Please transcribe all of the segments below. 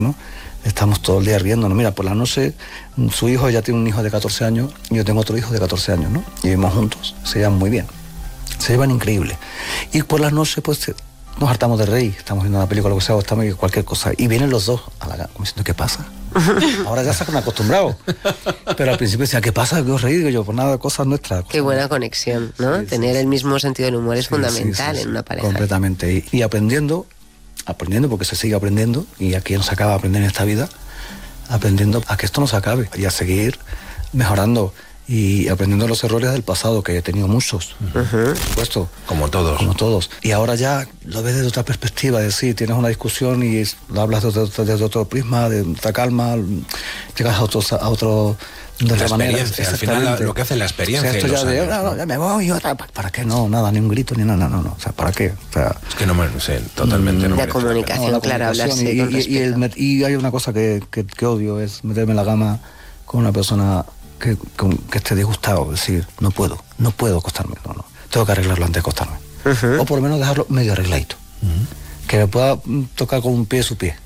¿no? Estamos todo el día riéndonos. Mira, por la noche, su hijo ya tiene un hijo de 14 años, y yo tengo otro hijo de 14 años, ¿no? Y vivimos juntos, se llevan muy bien, se llevan increíble. Y por las noches, pues, nos hartamos de reír, estamos viendo una película, lo que sea, o estamos viendo cualquier cosa, y vienen los dos a la cama, como diciendo, ¿qué pasa? Ahora ya se han acostumbrado, pero al principio decía, ¿qué pasa? ¿Qué os reís? Digo yo, pues nada, cosas nuestras. Qué buena conexión, ¿no? Sí, tener el mismo sentido del humor es sí, fundamental sí, en una pareja. Completamente, y aprendiendo, porque se sigue aprendiendo, y aquí no se acaba de aprender en esta vida, aprendiendo a que esto no se acabe, y a seguir mejorando, y aprendiendo los errores del pasado, que he tenido muchos, por supuesto. Como todos. Y ahora ya lo ves desde otra perspectiva, es decir, tienes una discusión y lo hablas desde otro prisma, de otra calma, llegas a otro de otra manera. Al final lo que hace la experiencia. O sea, esto y los ya años, ya me voy, ¿para qué? No, nada, ni un grito, ni nada, no. O sea, ¿para qué? O sea, es que no me sé, totalmente no la merece comunicación, la claro, comunicación, hablarse con respeto. y hay una cosa que odio, es meterme en la cama con una persona que esté disgustado, es decir, no puedo acostarme, no. Tengo que arreglarlo antes de acostarme. O por lo menos dejarlo medio arregladito. Que me pueda tocar con un pie su pie.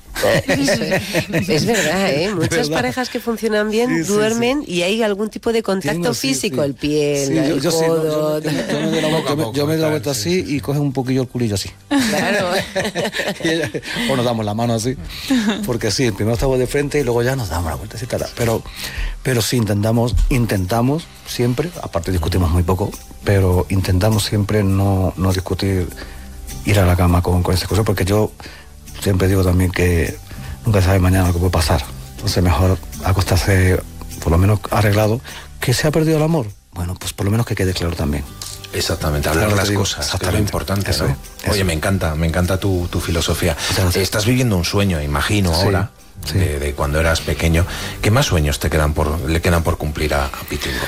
Es verdad, ¿eh? Muchas parejas que funcionan bien duermen y hay algún tipo de contacto físico, el pie, el codo. Yo me doy la vuelta así y coge un poquillo el culillo así. Claro. O nos damos la mano así, porque sí, primero estamos de frente y luego ya nos damos la vuelta así, pero sí intentamos siempre, aparte discutimos muy poco, pero intentamos siempre no discutir, ir a la cama con esas cosas, porque yo siempre digo también que nunca se sabe mañana lo que puede pasar. Entonces mejor acostarse por lo menos arreglado. ¿Que se ha perdido el amor? Bueno, pues por lo menos que quede claro también. Exactamente, hablar las cosas, que es lo importante, eso, ¿no? eso. Oye, me encanta tu filosofía. Estás viviendo un sueño, imagino, ahora, sí. De cuando eras pequeño. ¿Qué más sueños le quedan por cumplir a Pitingo?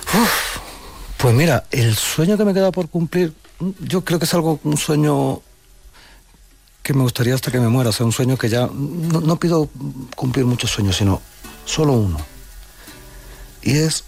Pues mira, el sueño que me queda por cumplir, yo creo que es un sueño que me gustaría hasta que me muera, o sea, un sueño que ya, no pido cumplir muchos sueños, sino solo uno. Y es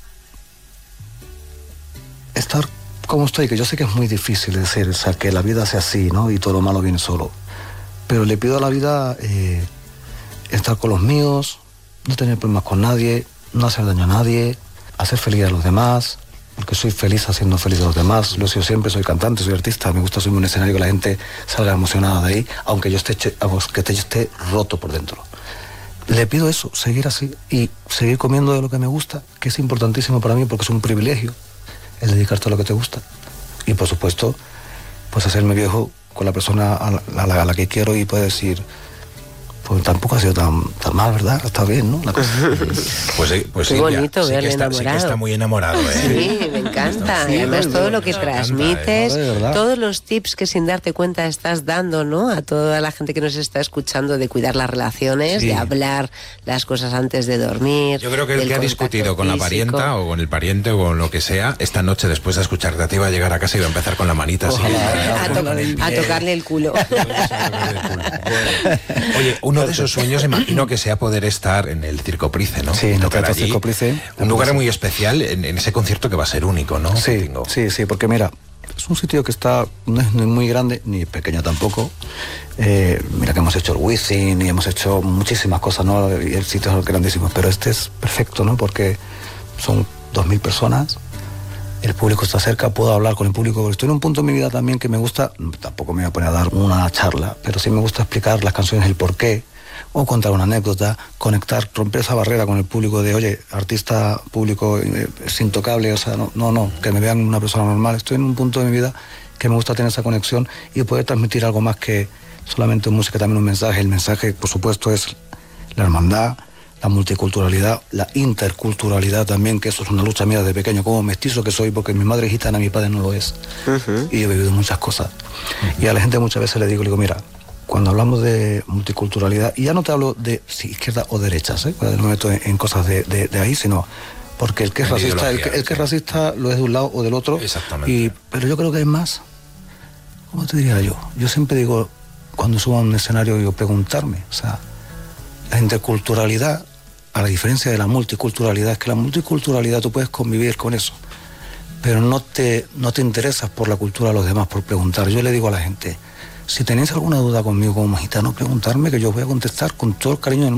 estar como estoy, que yo sé que es muy difícil decir, o sea, que la vida sea así, ¿no? Y todo lo malo viene solo. Pero le pido a la vida estar con los míos, no tener problemas con nadie, no hacer daño a nadie, hacer feliz a los demás, porque soy feliz haciendo feliz a los demás. Lo he sido siempre, soy cantante, soy artista, me gusta subirme a un escenario que la gente salga emocionada de ahí, aunque yo esté roto por dentro. Le pido eso, seguir así y seguir comiendo de lo que me gusta, que es importantísimo para mí porque es un privilegio el dedicarte a lo que te gusta. Y por supuesto, pues hacerme viejo con la persona a la que quiero y poder decir, pues tampoco ha sido tan mal, ¿verdad? Está bien, ¿no? La cosa. Pues sí, qué bonito verle enamorado. Sí que está muy enamorado, ¿eh? Sí, me encanta. Y además todo lo que transmites, todos los tips que sin darte cuenta estás dando, ¿no? A toda la gente que nos está escuchando, de cuidar las relaciones, de hablar las cosas antes de dormir. Yo creo que el que ha discutido con la parienta o con el pariente o con lo que sea, esta noche después de escucharte a ti va a llegar a casa y va a empezar con la manita así. A tocarle el culo. Oye, uno de esos sueños imagino que sea poder estar en el Circo Price, ¿no? Sí, en el Teatro Circo Price. Un lugar muy especial en ese concierto que va a ser único, ¿no? Sí, porque mira, es un sitio que no es muy grande, ni pequeño tampoco. Mira que hemos hecho el Wizzing y hemos hecho muchísimas cosas, ¿no? Y el sitio es grandísimo, pero este es perfecto, ¿no? Porque son 2.000 personas, el público está cerca, puedo hablar con el público. Estoy en un punto en mi vida también que me gusta, tampoco me voy a poner a dar una charla, pero sí me gusta explicar las canciones, el porqué, o contar una anécdota, conectar, romper esa barrera con el público de, oye, artista, público, es intocable, o sea, no, que me vean una persona normal. Estoy en un punto de mi vida que me gusta tener esa conexión y poder transmitir algo más que solamente música, también un mensaje. El mensaje, por supuesto, es la hermandad, la multiculturalidad, la interculturalidad también, que eso es una lucha mía desde pequeño, como mestizo que soy, porque mi madre es gitana, mi padre no lo es. Y he vivido muchas cosas. Y a la gente muchas veces le digo, mira, cuando hablamos de multiculturalidad, y ya no te hablo de izquierda o derechas, no me meto en cosas de ahí, sino porque el que es racista, el que es racista lo es de un lado o del otro. Exactamente. Pero yo creo que hay más. ¿Cómo te diría yo? Yo siempre digo, cuando subo a un escenario, digo, preguntarme, o sea, la interculturalidad, a la diferencia de la multiculturalidad, es que la multiculturalidad tú puedes convivir con eso, pero no te interesas por la cultura de los demás, por preguntar. Yo le digo a la gente, Si tenéis alguna duda conmigo como gitano, preguntarme, que yo os voy a contestar con todo el cariño del mundo.